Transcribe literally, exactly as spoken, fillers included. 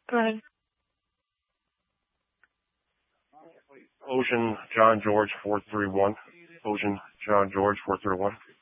Go ahead. Ocean John George four three one. Ocean John George four three one.